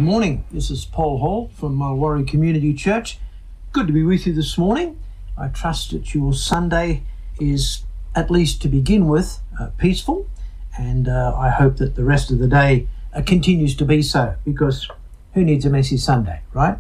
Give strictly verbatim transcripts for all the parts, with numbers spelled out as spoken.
morning. This is Paul Hall from Mulwaree Community Church. Good to be with you this morning. I trust that your Sunday is, at least to begin with, uh, peaceful, and uh, I hope that the rest of the day uh, continues to be so, because who needs a messy Sunday, right?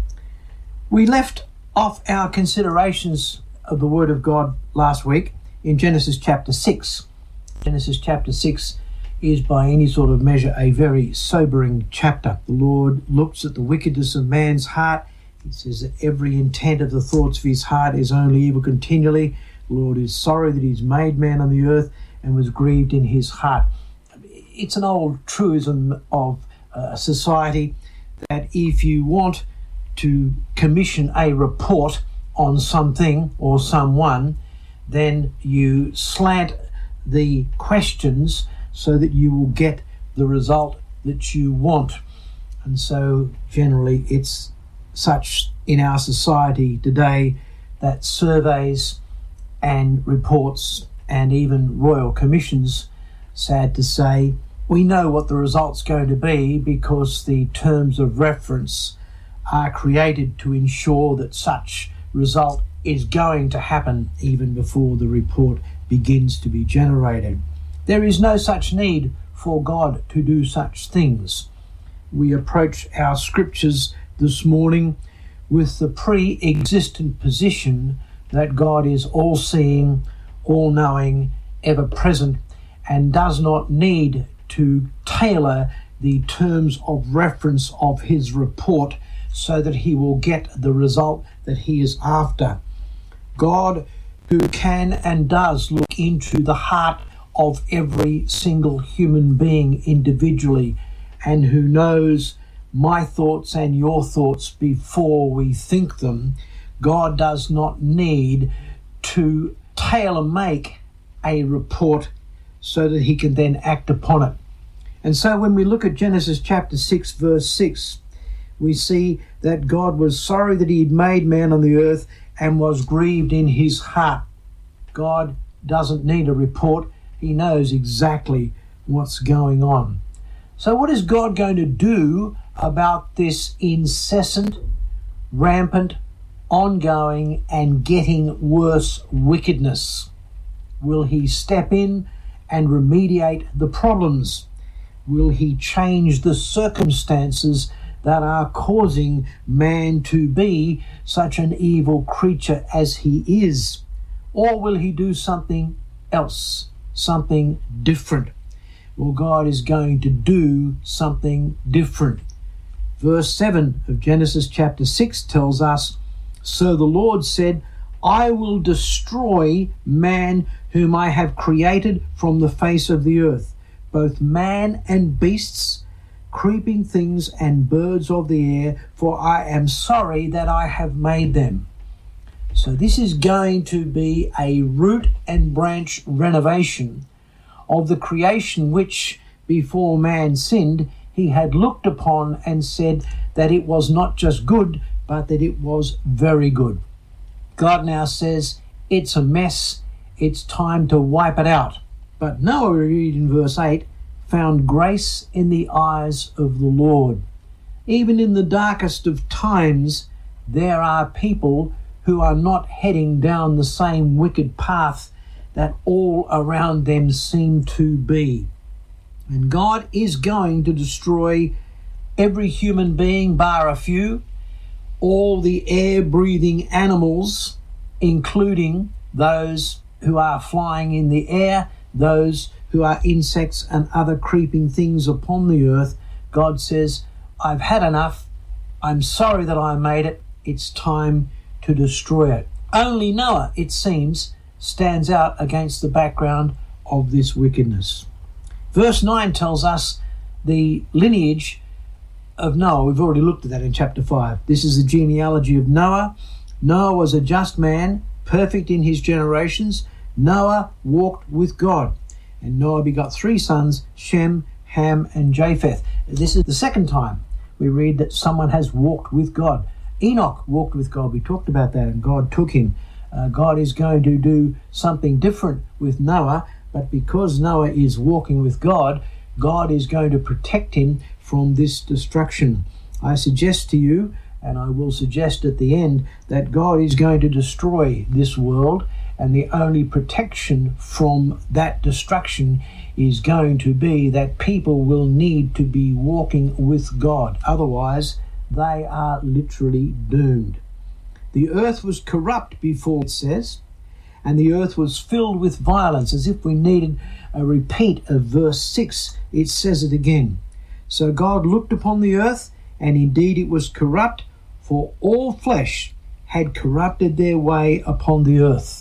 We left off our considerations of the Word of God last week in Genesis chapter six. Genesis chapter six is by any sort of measure a very sobering chapter. The Lord looks at the wickedness of man's heart. He says that every intent of the thoughts of his heart is only evil continually. The Lord is sorry that he's made man on the earth and was grieved in his heart. It's an old truism of uh, society that if you want to commission a report on something or someone, then you slant the questions so that you will get the result that you want. And so generally it's such in our society today that surveys and reports and even royal commissions, sad to say, we know what the result's going to be because the terms of reference are created to ensure that such result is going to happen even before the report begins to be generated. There is no such need for God to do such things. We approach our scriptures this morning with the pre-existent position that God is all-seeing, all-knowing, ever-present, and does not need to tailor the terms of reference of his report so that he will get the result that he is after. God, who can and does look into the heart of every single human being individually, and who knows my thoughts and your thoughts before we think them, God does not need to tailor-make a report so that he can then act upon it. And so when we look at Genesis chapter six, verse six, we see that God was sorry that he had made man on the earth and was grieved in his heart. God doesn't need a report. He knows exactly what's going on. So what is God going to do about this incessant, rampant, ongoing, and getting worse wickedness? Will he step in and remediate the problems? Will he change the circumstances that are causing man to be such an evil creature as he is? Or will he do something else? Something different? Well, God is going to do something different. Verse seven of Genesis chapter six tells us, "So the Lord said, I will destroy man whom I have created from the face of the earth, both man and beasts, creeping things and birds of the air, for I am sorry that I have made them." So this is going to be a root and branch renovation of the creation which, before man sinned, he had looked upon and said that it was not just good, but that it was very good. God now says, it's a mess, it's time to wipe it out. But Noah, we read in verse eight, found grace in the eyes of the Lord. Even in the darkest of times, there are people who are not heading down the same wicked path that all around them seem to be. And God is going to destroy every human being, bar a few, all the air-breathing animals, including those who are flying in the air, those who are insects and other creeping things upon the earth. God says, I've had enough. I'm sorry that I made it. It's time to destroy it. Only Noah, it seems, stands out against the background of this wickedness. Verse nine tells us the lineage of Noah. We've already looked at that in chapter five. This is the genealogy of Noah. Noah was a just man, perfect in his generations. Noah walked with God. And Noah begot three sons, Shem, Ham, and Japheth. This is the second time we read that someone has walked with God. Enoch walked with God. We talked about that, and God took him. Uh, God is going to do something different with Noah, but because Noah is walking with God, God is going to protect him from this destruction. I suggest to you, and I will suggest at the end, that God is going to destroy this world, and the only protection from that destruction is going to be that people will need to be walking with God. Otherwise, they are literally doomed. The earth was corrupt before, it says, and the earth was filled with violence. As if we needed a repeat of verse six, it says it again. So God looked upon the earth, and indeed it was corrupt, for all flesh had corrupted their way upon the earth.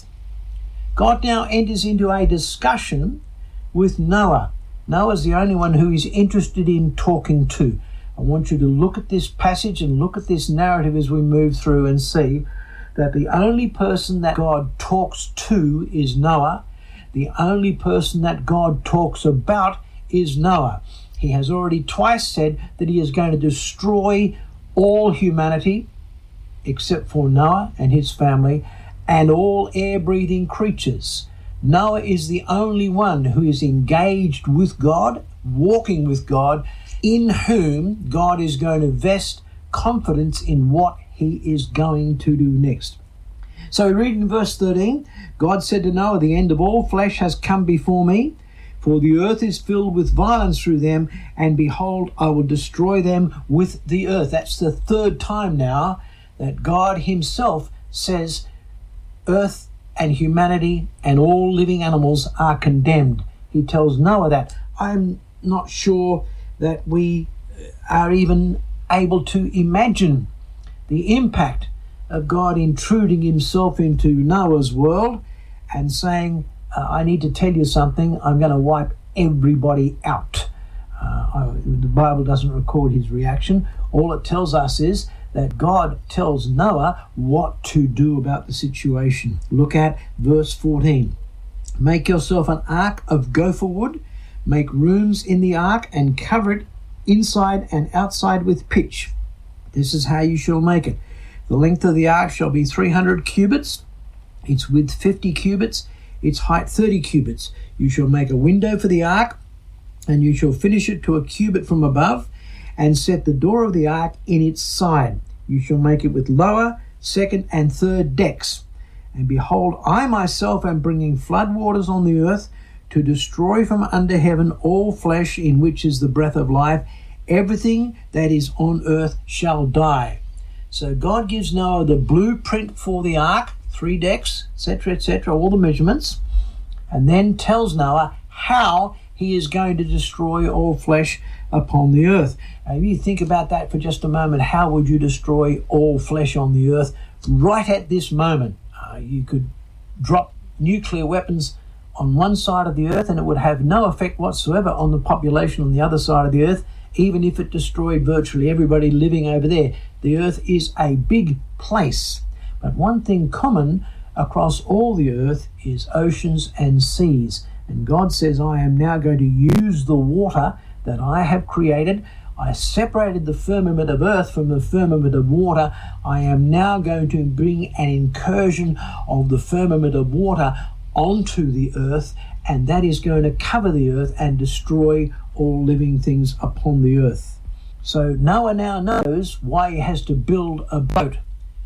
God now enters into a discussion with Noah. Noah's the only one who he's interested in talking to. I want you to look at this passage and look at this narrative as we move through and see that the only person that God talks to is Noah. The only person that God talks about is Noah. He has already twice said that he is going to destroy all humanity except for Noah and his family and all air-breathing creatures. Noah is the only one who is engaged with God, walking with God, in whom God is going to vest confidence in what he is going to do next. So we read in verse thirteen, God said to Noah, the end of all flesh has come before me, for the earth is filled with violence through them, and behold, I will destroy them with the earth. That's the third time now that God himself says earth and humanity and all living animals are condemned. He tells Noah that. I'm not sure that we are even able to imagine the impact of God intruding himself into Noah's world and saying, uh, I need to tell you something, I'm going to wipe everybody out. Uh, I, the Bible doesn't record his reaction. All it tells us is that God tells Noah what to do about the situation. Look at verse fourteen. Make yourself an ark of gopher wood, make rooms in the ark, and cover it inside and outside with pitch. This is how you shall make it. The length of the ark shall be three hundred cubits, its width fifty cubits, its height thirty cubits. You shall make a window for the ark, and you shall finish it to a cubit from above, and set the door of the ark in its side. You shall make it with lower, second, and third decks. And behold, I myself am bringing flood waters on the earth to destroy from under heaven all flesh in which is the breath of life. Everything that is on earth shall die. So God gives Noah the blueprint for the ark, three decks, et cetera, et cetera, all the measurements, and then tells Noah how he is going to destroy all flesh upon the earth. And if you think about that for just a moment, how would you destroy all flesh on the earth right at this moment? Uh, you could drop nuclear weapons on one side of the earth and it would have no effect whatsoever on the population on the other side of the earth, even if it destroyed virtually everybody living over there. The earth is a big place. But one thing common across all the earth is oceans and seas. And God says, I am now going to use the water that I have created. I separated the firmament of earth from the firmament of water. I am now going to bring an incursion of the firmament of water onto the earth, and that is going to cover the earth and destroy all living things upon the earth. So Noah now knows why he has to build a boat.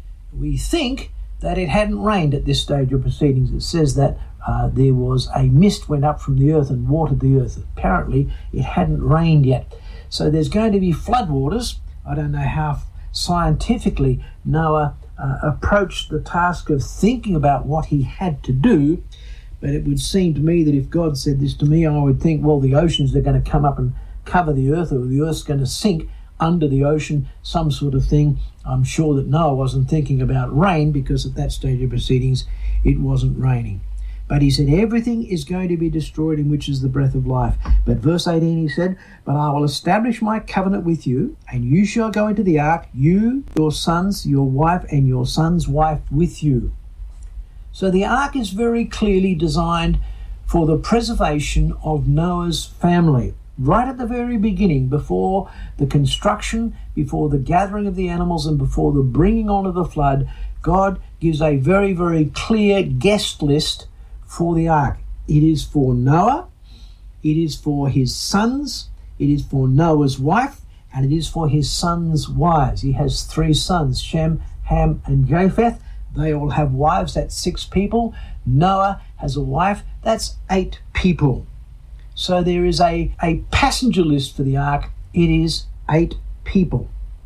We think that it hadn't rained at this stage of proceedings. It says that uh, there was a mist went up from the earth and watered the earth. Apparently it hadn't rained yet. So there's going to be floodwaters. I don't know how scientifically Noah uh, approached the task of thinking about what he had to do, but it would seem to me that if God said this to me, I would think, well, the oceans are going to come up and cover the earth, or the earth's going to sink under the ocean, some sort of thing. I'm sure that Noah wasn't thinking about rain, because at that stage of proceedings it wasn't raining. But he said everything is going to be destroyed in which is the breath of life. But verse eighteen, he said, but I will establish my covenant with you, and you shall go into the ark, you, your sons, your wife, and your son's wife with you. So the ark is very clearly designed for the preservation of Noah's family. Right at the very beginning, before the construction, before the gathering of the animals, and before the bringing on of the flood, God gives a very, very clear guest list for the ark. It is for Noah, it is for his sons, it is for Noah's wife, and it is for his sons' wives. He has three sons, Shem, Ham, and Japheth. They all have wives. That's six people. Noah has a wife. That's eight people. So there is a, a passenger list for the ark. It is eight people.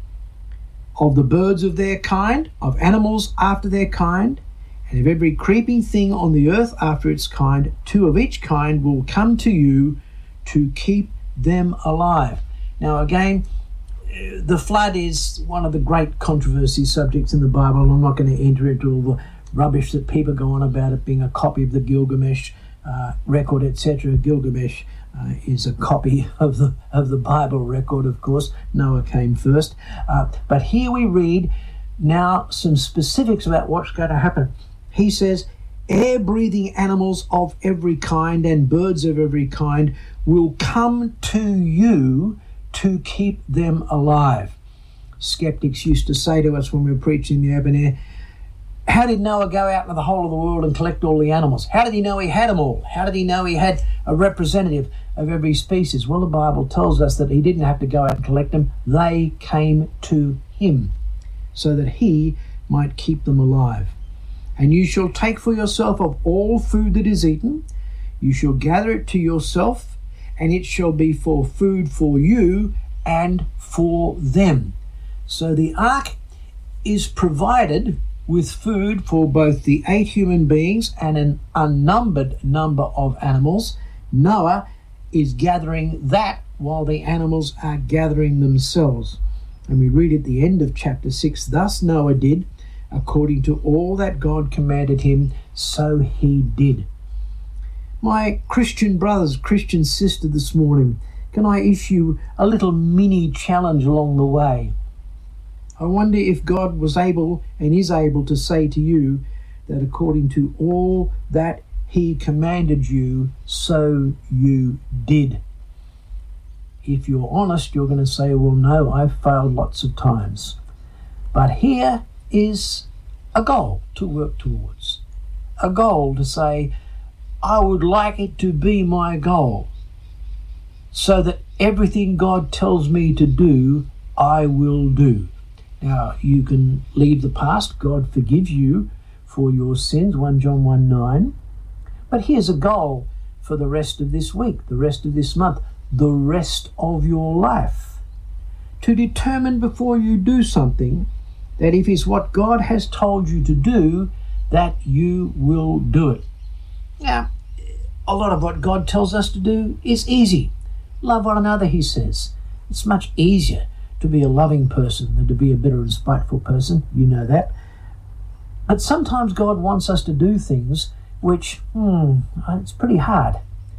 Of the birds of their kind, of animals after their kind, and of every creeping thing on the earth after its kind, two of each kind will come to you to keep them alive. Now again, the flood is one of the great controversy subjects in the Bible. I'm not going to enter into all the rubbish that people go on about it being a copy of the Gilgamesh uh, record, et cetera. Gilgamesh uh, is a copy of the of the Bible record, of course. Noah came first. Uh, but here we read now some specifics about what's going to happen. He says, air-breathing animals of every kind and birds of every kind will come to you to keep them alive. Skeptics used to say to us when we were preaching the open air, how did Noah go out into the whole of the world and collect all the animals? How did he know he had them all? How did he know he had a representative of every species? Well, the Bible tells us that he didn't have to go out and collect them. They came to him so that he might keep them alive. And you shall take for yourself of all food that is eaten, you shall gather it to yourself, and it shall be for food for you and for them. So the ark is provided with food for both the eight human beings and an unnumbered number of animals. Noah is gathering that while the animals are gathering themselves. And we read at the end of chapter six, thus Noah did, according to all that God commanded him, so he did. My Christian brothers, Christian sister this morning, can I issue a little mini challenge along the way? I wonder if God was able and is able to say to you that according to all that he commanded you, so you did. If you're honest, you're going to say, well, no, I've failed lots of times. But here is a goal to work towards. A goal to say, I would like it to be my goal, so that everything God tells me to do, I will do. Now, you can leave the past. God forgives you for your sins, First John one nine. But here's a goal for the rest of this week, the rest of this month, the rest of your life. To determine before you do something that if it's what God has told you to do, that you will do it. Now, a lot of what God tells us to do is easy. Love one another, he says. It's much easier to be a loving person than to be a bitter and spiteful person. You know that. But sometimes God wants us to do things which, hmm, it's pretty hard.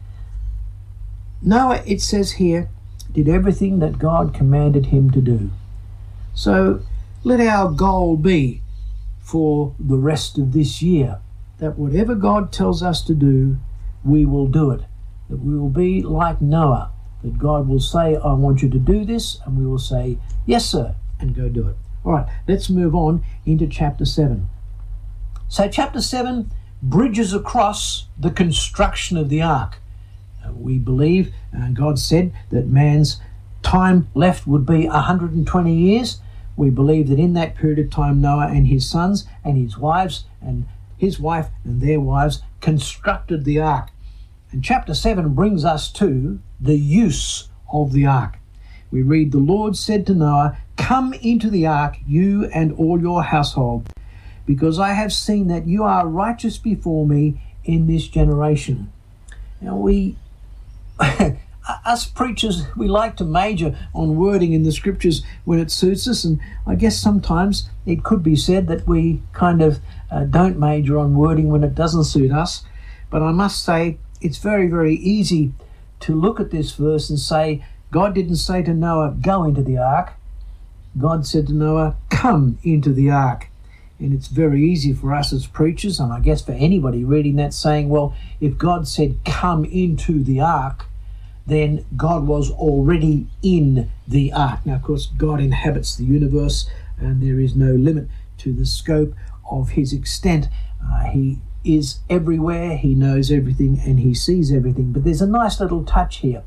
Noah, it says here, did everything that God commanded him to do. So let our goal be for the rest of this year that whatever God tells us to do, we will do it. That we will be like Noah. That God will say, I want you to do this, and we will say, yes, sir, and go do it. All right, let's move on into chapter seven. So chapter seven bridges across the construction of the ark. Uh, we believe, uh, God said that man's time left would be one hundred twenty years. We believe that in that period of time, Noah and his sons and his wives and his wife and their wives constructed the ark. And chapter seven brings us to the use of the ark. We read, the Lord said to Noah, come into the ark, you and all your household, because I have seen that you are righteous before me in this generation. Now we, us preachers, we like to major on wording in the scriptures when it suits us, and I guess sometimes it could be said that we kind of uh, don't major on wording when it doesn't suit us. But I must say, it's very, very easy to look at this verse and say, God didn't say to Noah, go into the ark. God said to Noah, come into the ark. And it's very easy for us as preachers, and I guess for anybody reading that, saying, well, if God said come into the ark, then God was already in the ark. Now, of course, God inhabits the universe, and there is no limit to the scope of his extent. Uh, he is everywhere, he knows everything, and he sees everything. But there's a nice little touch here.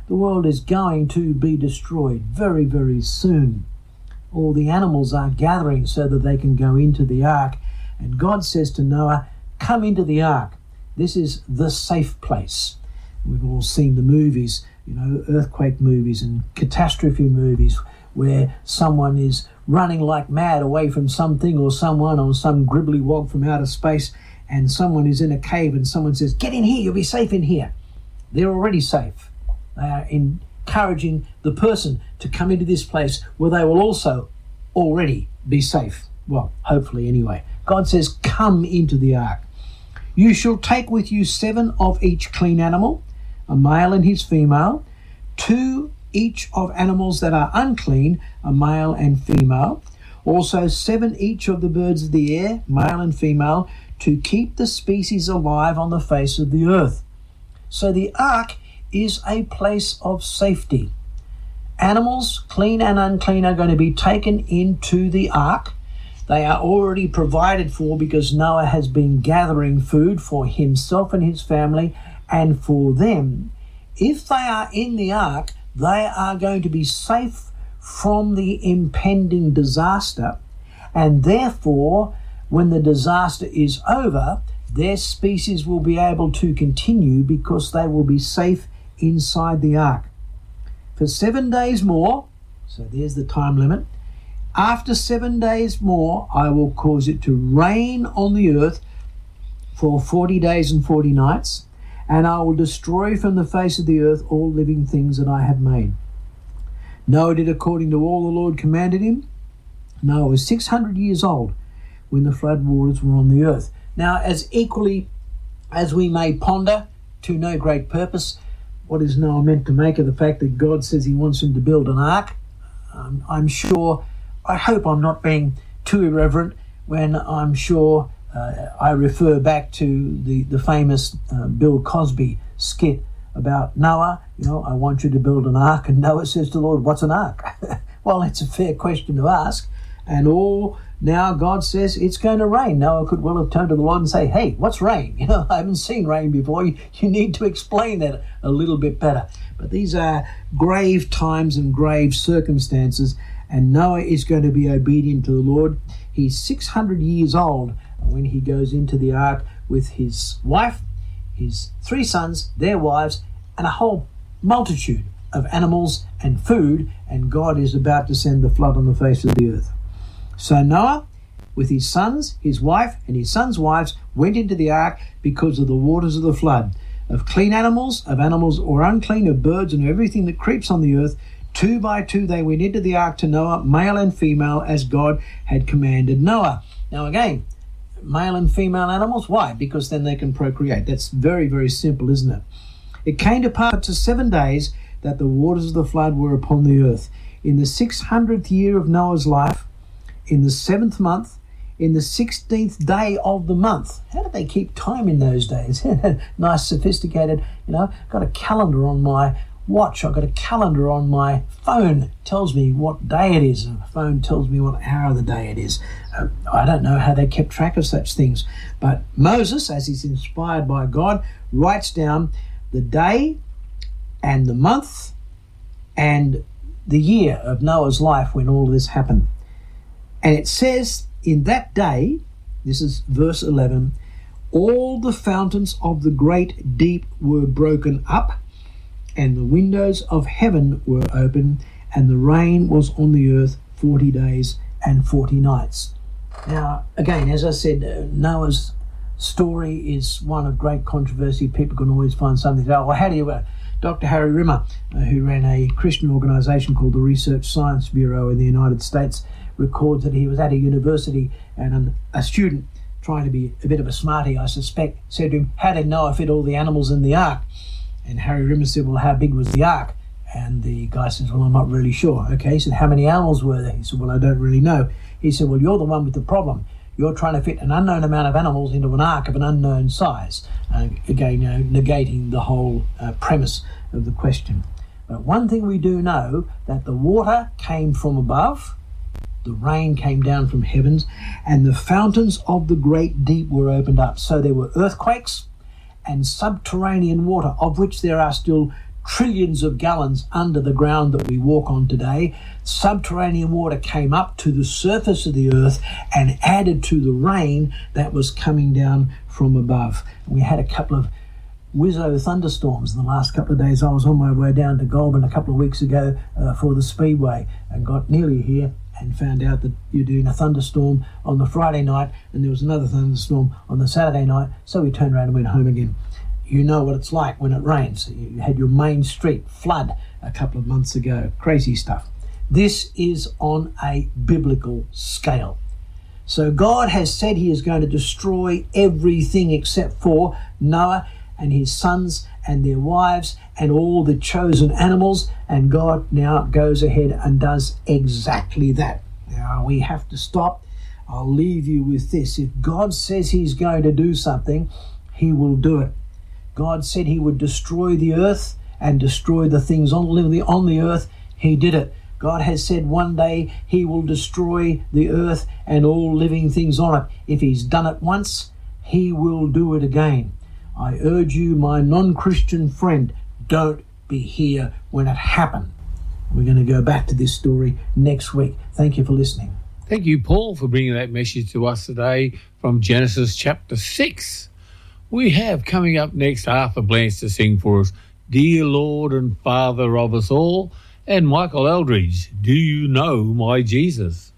The world is going to be destroyed very, very soon. All the animals are gathering so that they can go into the ark. And God says to Noah, come into the ark. This is the safe place. We've all seen the movies, you know, earthquake movies and catastrophe movies where someone is running like mad away from something or someone or some gribbly wog from outer space, and someone is in a cave and someone says, get in here, you'll be safe in here. They're already safe. They are encouraging the person to come into this place where they will also already be safe. Well, hopefully anyway. God says, come into the ark. You shall take with you seven of each clean animal, a male and his female, two each of animals that are unclean, a male and female, also seven each of the birds of the air, male and female, to keep the species alive on the face of the earth. So the ark is a place of safety. Animals, clean and unclean, are going to be taken into the ark. They are already provided for because Noah has been gathering food for himself and his family and for them. If they are in the ark, they are going to be safe from the impending disaster, and therefore, when the disaster is over, their species will be able to continue because they will be safe inside the ark. For seven days more, so there's the time limit, after seven days more, I will cause it to rain on the earth for forty days and forty nights, and I will destroy from the face of the earth all living things that I have made. Noah did according to all the Lord commanded him. Noah was six hundred years old when the flood waters were on the earth. Now, as equally as we may ponder to no great purpose, what is Noah meant to make of the fact that God says he wants him to build an ark? Um, I'm sure, I hope I'm not being too irreverent when I'm sure uh, I refer back to the, the famous uh, Bill Cosby skit about Noah. You know, I want you to build an ark, and Noah says to the Lord, what's an ark? Well, it's a fair question to ask. And all now God says it's going to rain. Noah could well have turned to the Lord and say, hey, what's rain? You know, I haven't seen rain before. You, you need to explain that a little bit better. But these are grave times and grave circumstances, and Noah is going to be obedient to the Lord. He's six hundred years old when he goes into the ark with his wife, his three sons, their wives, and a whole multitude of animals and food, and God is about to send the flood on the face of the earth. So Noah, with his sons, his wife, and his sons' wives, went into the ark because of the waters of the flood. Of clean animals, of animals or unclean, of birds, and of everything that creeps on the earth, two by two they went into the ark to Noah, male and female, as God had commanded Noah. Now again, male and female animals, why? Because then they can procreate. That's very, very simple, isn't it? It came to pass after seven days that the waters of the flood were upon the earth. In the six hundredth year of Noah's life, in the seventh month, in the sixteenth day of the month. How did they keep time in those days? Nice, sophisticated, you know, got a calendar on my watch. I've got a calendar on my phone. It tells me what day it is. The phone tells me what hour of the day it is. Uh, I don't know how they kept track of such things. But Moses, as he's inspired by God, writes down the day and the month and the year of Noah's life when all this happened. And it says, in that day, this is verse eleven, all the fountains of the great deep were broken up, and the windows of heaven were open, and the rain was on the earth forty days and forty nights. Now, again, as I said, Noah's story is one of great controversy. People can always find something to say, well, how do you... Uh, Doctor Harry Rimmer, uh, who ran a Christian organisation called the Research Science Bureau in the United States, records that he was at a university and an, a student, trying to be a bit of a smarty, I suspect, said to him, how did Noah fit all the animals in the ark? And Harry Rimmer said, well, how big was the ark? And the guy says, well, I'm not really sure. Okay, he said, how many animals were there? He said, well, I don't really know. He said, well, you're the one with the problem. You're trying to fit an unknown amount of animals into an ark of an unknown size. Uh, again, you know, negating the whole uh, premise of the question. But one thing we do know, that the water came from above, the rain came down from heavens, and the fountains of the great deep were opened up. So there were earthquakes and subterranean water, of which there are still trillions of gallons under the ground that we walk on today. Subterranean water came up to the surface of the earth and added to the rain that was coming down from above. We had a couple of whizzo thunderstorms in the last couple of days. I was on my way down to Goulburn a couple of weeks ago uh, for the Speedway and got nearly here and found out that you're doing a thunderstorm on the Friday night and there was another thunderstorm on the Saturday night, so we turned around and went home again. You know what it's like when it rains. You had your main street flood a couple of months ago. Crazy stuff. This is on a biblical scale. So God has said he is going to destroy everything except for Noah and his sons and their wives and all the chosen animals, and God now goes ahead and does exactly that. Now we have to stop. I'll leave you with this. If God says he's going to do something, he will do it. God said he would destroy the earth and destroy the things on the, on the earth. He did it. God has said one day he will destroy the earth and all living things on it. If he's done it once, he will do it again. I urge you, my non-Christian friend, don't be here when it happened. We're going to go back to this story next week. Thank you for listening. Thank you, Paul, for bringing that message to us today from Genesis chapter six. We have coming up next Arthur Blanche to sing for us, Dear Lord and Father of us all, and Michael Eldridge, Do You Know My Jesus?